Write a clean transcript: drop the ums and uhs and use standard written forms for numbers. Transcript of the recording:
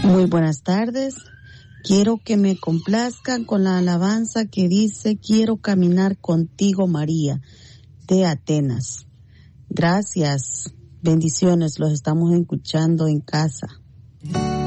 Muy buenas tardes. Quiero que me complazcan con la alabanza que dice, quiero caminar contigo, María, de Atenas. Gracias. Bendiciones. Los estamos escuchando en casa.